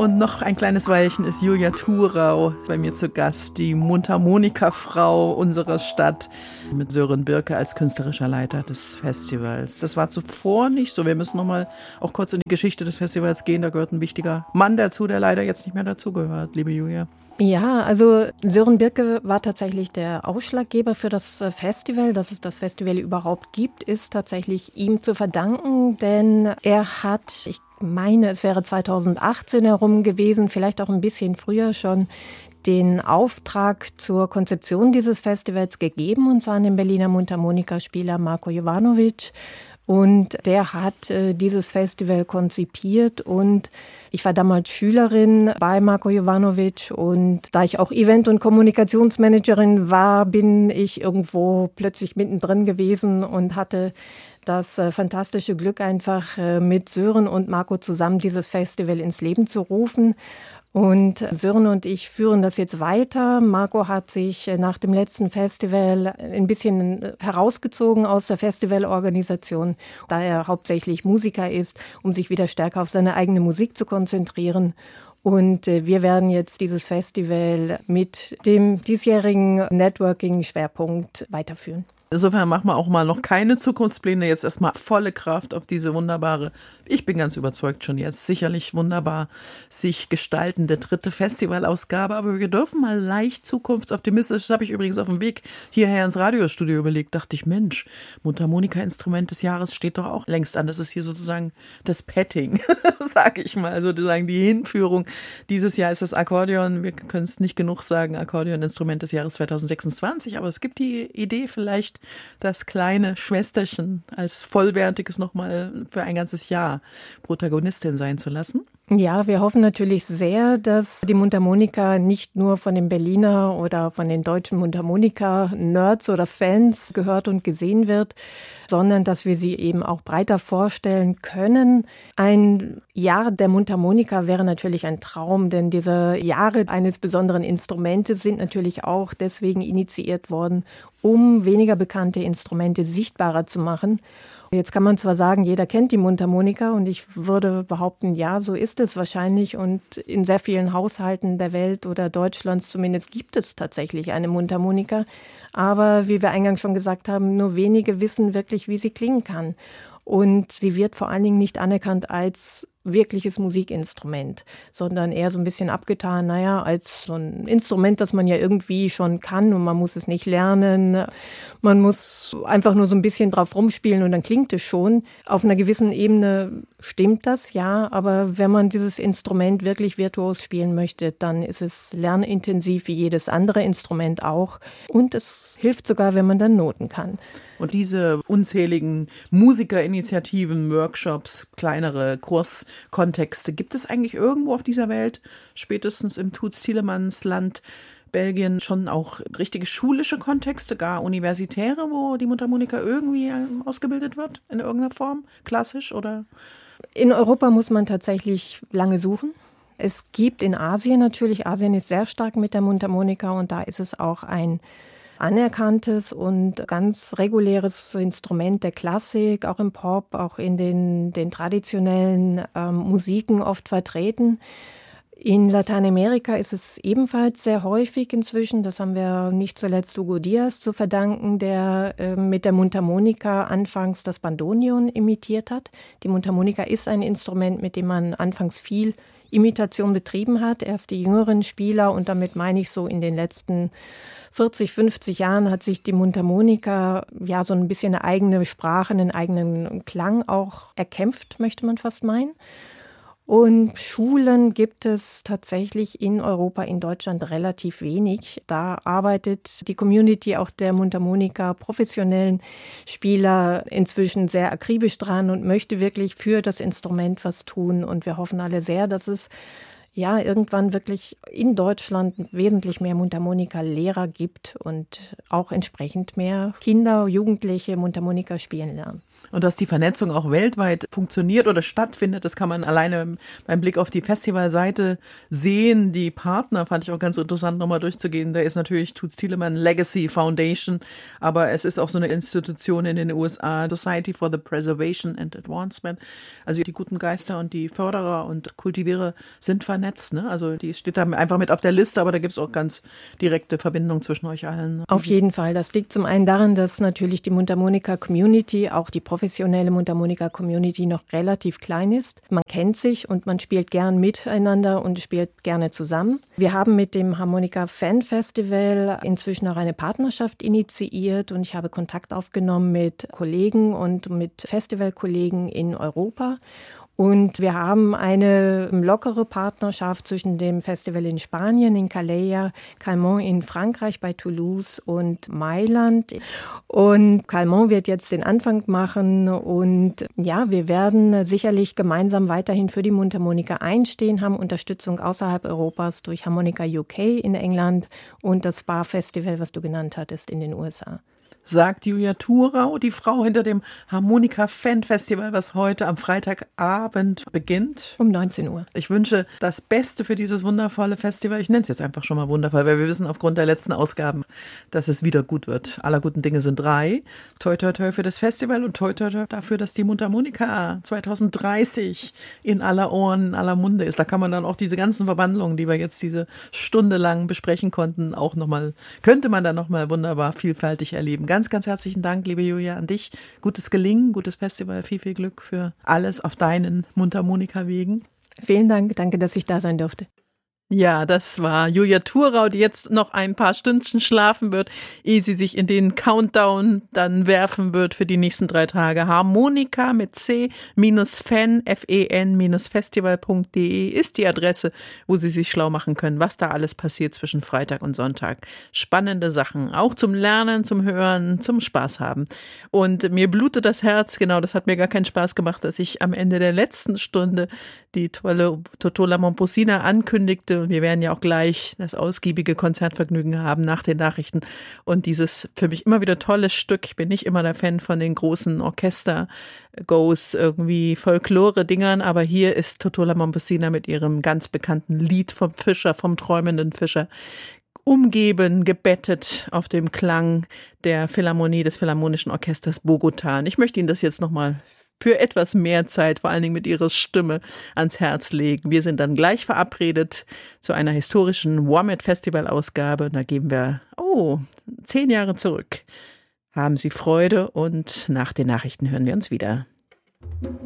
Und noch ein kleines Weilchen ist Julia Thurau bei mir zu Gast, die Mundharmonika-Frau unserer Stadt, mit Sören Birke als künstlerischer Leiter des Festivals. Das war zuvor nicht so. Wir müssen noch mal auch kurz in die Geschichte des Festivals gehen. Da gehört ein wichtiger Mann dazu, der leider jetzt nicht mehr dazugehört, liebe Julia. Ja, also Sören Birke war tatsächlich der Ausschlaggeber für das Festival. Dass es das Festival überhaupt gibt, ist tatsächlich ihm zu verdanken, denn er hat, ich meine, es wäre 2018 herum gewesen, vielleicht auch ein bisschen früher schon, den Auftrag zur Konzeption dieses Festivals gegeben, und zwar an den Berliner Mundharmonikaspieler Marko Jovanovic. Und der hat dieses Festival konzipiert, und ich war damals Schülerin bei Marko Jovanovic, und da ich auch Event- und Kommunikationsmanagerin war, bin ich irgendwo plötzlich mittendrin gewesen und hatte das fantastische Glück, einfach mit Sören und Marko zusammen dieses Festival ins Leben zu rufen. Und Sören und ich führen das jetzt weiter. Marko hat sich nach dem letzten Festival ein bisschen herausgezogen aus der Festivalorganisation, da er hauptsächlich Musiker ist, um sich wieder stärker auf seine eigene Musik zu konzentrieren. Und wir werden jetzt dieses Festival mit dem diesjährigen Networking-Schwerpunkt weiterführen. Insofern machen wir auch mal noch keine Zukunftspläne, jetzt erstmal volle Kraft auf diese wunderbare, ich bin ganz überzeugt schon jetzt, sicherlich wunderbar sich gestaltende 3. Festivalausgabe, aber wir dürfen mal leicht zukunftsoptimistisch, das habe ich übrigens auf dem Weg hierher ins Radiostudio überlegt, dachte ich, Mensch, Mundharmonika-Instrument des Jahres steht doch auch längst an, das ist hier sozusagen das Petting, sage ich mal, sozusagen die Hinführung. Dieses Jahr ist das Akkordeon, wir können es nicht genug sagen, Akkordeon-Instrument des Jahres 2026, aber es gibt die Idee vielleicht, das kleine Schwesterchen als vollwertiges nochmal für ein ganzes Jahr Protagonistin sein zu lassen? Ja, wir hoffen natürlich sehr, dass die Mundharmonika nicht nur von den Berliner oder von den deutschen Mundharmonika-Nerds oder Fans gehört und gesehen wird, sondern dass wir sie eben auch breiter vorstellen können. Ein Jahr der Mundharmonika wäre natürlich ein Traum, denn diese Jahre eines besonderen Instrumentes sind natürlich auch deswegen initiiert worden, um weniger bekannte Instrumente sichtbarer zu machen. Jetzt kann man zwar sagen, jeder kennt die Mundharmonika, und ich würde behaupten, ja, so ist es wahrscheinlich, und in sehr vielen Haushalten der Welt oder Deutschlands zumindest gibt es tatsächlich eine Mundharmonika. Aber wie wir eingangs schon gesagt haben, nur wenige wissen wirklich, wie sie klingen kann. Und sie wird vor allen Dingen nicht anerkannt als wirkliches Musikinstrument, sondern eher so ein bisschen abgetan, als so ein Instrument, das man ja irgendwie schon kann, und man muss es nicht lernen. Man muss einfach nur so ein bisschen drauf rumspielen und dann klingt es schon. Auf einer gewissen Ebene stimmt das, ja, aber wenn man dieses Instrument wirklich virtuos spielen möchte, dann ist es lernintensiv wie jedes andere Instrument auch, und es hilft sogar, wenn man dann Noten kann. Und diese unzähligen Musikerinitiativen, Workshops, kleinere Kurskontexte, gibt es eigentlich irgendwo auf dieser Welt, spätestens im Toots-Thielemans-Land Belgien, schon auch richtige schulische Kontexte, gar universitäre, wo die Mundharmonika irgendwie ausgebildet wird, in irgendeiner Form, klassisch oder? In Europa muss man tatsächlich lange suchen. Es gibt in Asien natürlich, Asien ist sehr stark mit der Mundharmonika, und da ist es auch ein anerkanntes und ganz reguläres Instrument der Klassik, auch im Pop, auch in den traditionellen Musiken oft vertreten. In Lateinamerika ist es ebenfalls sehr häufig inzwischen. Das haben wir nicht zuletzt Hugo Díaz zu verdanken, der mit der Mundharmonika anfangs das Bandoneon imitiert hat. Die Mundharmonika ist ein Instrument, mit dem man anfangs viel Imitation betrieben hat. Erst die jüngeren Spieler, und damit meine ich so in den letzten 40, 50 Jahren hat sich die Mundharmonika ja so ein bisschen eine eigene Sprache, einen eigenen Klang auch erkämpft, möchte man fast meinen. Und Schulen gibt es tatsächlich in Europa, in Deutschland relativ wenig. Da arbeitet die Community auch der Mundharmonika professionellen Spieler inzwischen sehr akribisch dran und möchte wirklich für das Instrument was tun. Und wir hoffen alle sehr, dass es ja irgendwann wirklich in Deutschland wesentlich mehr Mundharmonika-Lehrer gibt und auch entsprechend mehr Kinder, Jugendliche Mundharmonika spielen lernen. Und dass die Vernetzung auch weltweit funktioniert oder stattfindet, das kann man alleine beim Blick auf die Festivalseite sehen. Die Partner fand ich auch ganz interessant, nochmal durchzugehen. Da ist natürlich Toots Thielemans Legacy Foundation, aber es ist auch so eine Institution in den USA, Society for the Preservation and Advancement. Also die guten Geister und die Förderer und Kultivierer sind vernetzt. Ne? Also die steht da einfach mit auf der Liste, aber da gibt es auch ganz direkte Verbindungen zwischen euch allen. Auf jeden Fall. Das liegt zum einen daran, dass natürlich die Mundharmonika-Community, auch die professionelle Mundharmonika-Community noch relativ klein ist. Man kennt sich und man spielt gern miteinander und spielt gerne zusammen. Wir haben mit dem Harmonika Fan Festival inzwischen auch eine Partnerschaft initiiert und ich habe Kontakt aufgenommen mit Kollegen und mit Festivalkollegen in Europa. Und wir haben eine lockere Partnerschaft zwischen dem Festival in Spanien, in Calella, Calmont in Frankreich bei Toulouse und Mailand. Und Calmont wird jetzt den Anfang machen und ja, wir werden sicherlich gemeinsam weiterhin für die Mundharmonika einstehen, haben Unterstützung außerhalb Europas durch Harmonica UK in England und das Spa Festival, was du genannt hattest, in den USA. Sagt Julia Thurau, die Frau hinter dem Harmonika Fan Festival, was heute am Freitagabend beginnt. Um 19 Uhr. Ich wünsche das Beste für dieses wundervolle Festival. Ich nenne es jetzt einfach schon mal wundervoll, weil wir wissen aufgrund der letzten Ausgaben, dass es wieder gut wird. Aller guten Dinge sind 3. Toi, toi, toi für das Festival und toi, toi, toi dafür, dass die Mundharmonika 2030 in aller Ohren, in aller Munde ist. Da kann man dann auch diese ganzen Verwandlungen, die wir jetzt diese Stunde lang besprechen konnten, auch nochmal, könnte man dann nochmal wunderbar vielfältig erleben. Ganz, ganz herzlichen Dank, liebe Julia, an dich. Gutes Gelingen, gutes Festival, viel, viel Glück für alles auf deinen Mundharmonika-Wegen. Vielen Dank, danke, dass ich da sein durfte. Ja, das war Julia Thurau, die jetzt noch ein paar Stündchen schlafen wird, ehe sie sich in den Countdown dann werfen wird für die nächsten 3 Tage. Harmonika mit C-Fen-Festival.de ist die Adresse, wo Sie sich schlau machen können, was da alles passiert zwischen Freitag und Sonntag. Spannende Sachen, auch zum Lernen, zum Hören, zum Spaß haben. Und mir blutet das Herz, genau, das hat mir gar keinen Spaß gemacht, dass ich am Ende der letzten Stunde die tolle Totò La Momposina ankündigte. Und wir werden ja auch gleich das ausgiebige Konzertvergnügen haben nach den Nachrichten. Und dieses für mich immer wieder tolle Stück, ich bin nicht immer der Fan von den großen Orchester-Goes, irgendwie Folklore-Dingern, aber hier ist Totò La Momposina mit ihrem ganz bekannten Lied vom Fischer, vom träumenden Fischer, umgeben, gebettet auf dem Klang der Philharmonie, des Philharmonischen Orchesters Bogotá. Und ich möchte Ihnen das jetzt nochmal für etwas mehr Zeit, vor allen Dingen mit ihrer Stimme, ans Herz legen. Wir sind dann gleich verabredet zu einer historischen Womit-Festival-Ausgabe. Da geben wir, 10 Jahre zurück. Haben Sie Freude und nach den Nachrichten hören wir uns wieder.